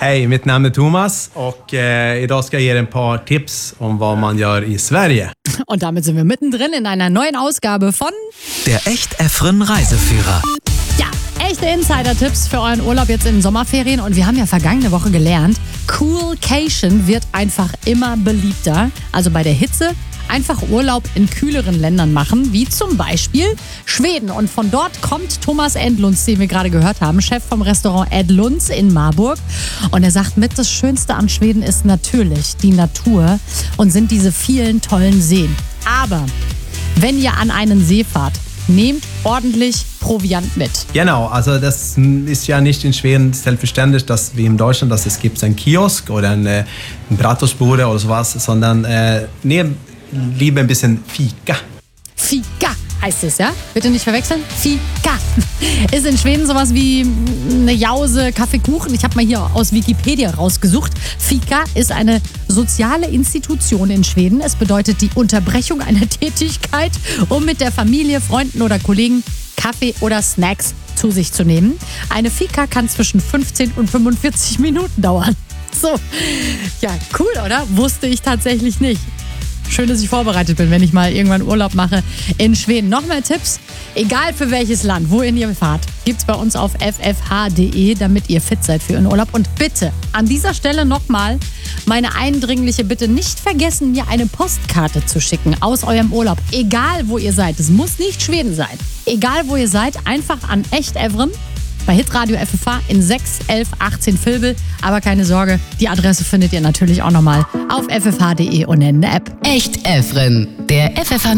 Hej, mitt namn är Thomas och idag ska jag ge er ein paar Tipps om vad man gör i Sverige. Und damit sind wir mittendrin in einer neuen Ausgabe von Der Echt-Efren Reiseführer. Ja, echte Insider-Tipps für euren Urlaub jetzt in den Sommerferien. Und wir haben ja vergangene Woche gelernt, Coolcation wird einfach immer beliebter. Also bei der Hitze einfach Urlaub in kühleren Ländern machen, wie zum Beispiel Schweden. Und von dort kommt Thomas Endlunds, den wir gerade gehört haben, Chef vom Restaurant Edlunds in Marburg. Und er sagt mit, das Schönste an Schweden ist natürlich die Natur und sind diese vielen tollen Seen. Aber wenn ihr an einen See fahrt, nehmt ordentlich Proviant mit. Genau, also das ist ja nicht in Schweden selbstverständlich, dass wie in Deutschland, dass es gibt einen Kiosk oder eine Bratwurstbude oder sowas, sondern nehmt lieber ein bisschen Fika. Fika heißt es, ja? Bitte nicht verwechseln. Fika ist in Schweden sowas wie eine Jause, Kaffeekuchen. Ich habe mal hier aus Wikipedia rausgesucht. Fika ist eine soziale Institution in Schweden. Es bedeutet die Unterbrechung einer Tätigkeit, um mit der Familie, Freunden oder Kollegen Kaffee oder Snacks zu sich zu nehmen. Eine Fika kann zwischen 15 und 45 Minuten dauern. So, ja, cool, oder? Wusste ich tatsächlich nicht. Schön, dass ich vorbereitet bin, wenn ich mal irgendwann Urlaub mache in Schweden. Noch mehr Tipps, egal für welches Land, wohin ihr fahrt, gibt's bei uns auf ffh.de, damit ihr fit seid für euren Urlaub. Und bitte, an dieser Stelle nochmal meine eindringliche Bitte, nicht vergessen, mir eine Postkarte zu schicken aus eurem Urlaub. Egal, wo ihr seid. Es muss nicht Schweden sein. Egal, wo ihr seid, einfach an Echt-Efren bei Hitradio FFH in 6 11 18 Vilbel. Aber keine Sorge, die Adresse findet ihr natürlich auch nochmal auf ffh.de und in der App. Echt-Efren, der FFH